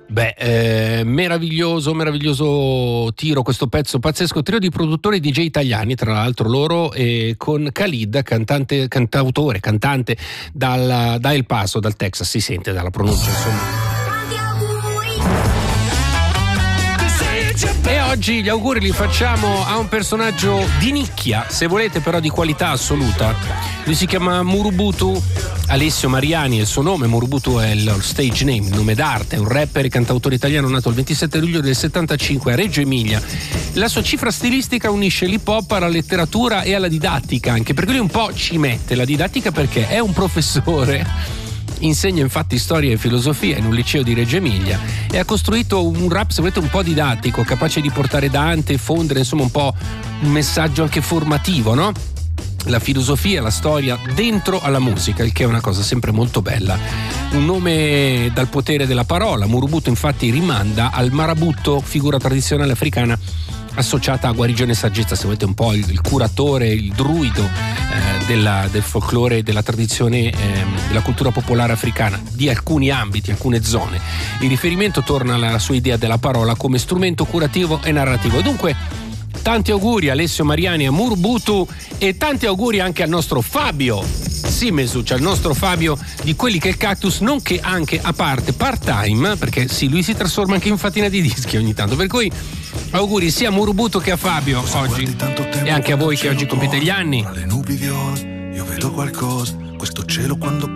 Meraviglioso tiro questo pezzo pazzesco, trio di produttori DJ italiani, tra l'altro loro, con Khalid, cantautore, cantante da El Paso, dal Texas, si sente dalla pronuncia, insomma. E oggi gli auguri li facciamo a un personaggio di nicchia, se volete, però di qualità assoluta. Lui si chiama Murubutu Alessio Mariani, è il suo nome. Murubutu è il stage name, il nome d'arte, è un rapper e cantautore italiano nato il 27 luglio del 75 a Reggio Emilia. La sua cifra stilistica unisce l'hip hop alla letteratura e alla didattica, anche perché lui un po' ci mette la didattica perché è un professore. Insegna infatti storia e filosofia in un liceo di Reggio Emilia e ha costruito un rap, se volete, un po' didattico, capace di portare Dante e fondere insomma un po' un messaggio anche formativo, no? La filosofia, la storia dentro alla musica, il che è una cosa sempre molto bella. Un nome dal potere della parola. Murubutu infatti rimanda al marabutto, figura tradizionale africana associata a guarigione e saggezza, se volete un po' il curatore, il druido del folklore, della tradizione, della cultura popolare africana, di alcuni ambiti, alcune zone. Il riferimento torna alla sua idea della parola come strumento curativo e narrativo. Dunque, tanti auguri a Alessio Mariani, a Murubutu, e tanti auguri anche al nostro Fabio Simesuc, al nostro Fabio di Quelli che il Cactus, nonché anche a parte part-time, perché sì, lui si trasforma anche in fatina di dischi ogni tanto, per cui auguri sia a Murubutu che a Fabio oggi, e anche a voi che oggi compiete gli anni. Tra le nubi viola io vedo qualcosa, questo cielo quando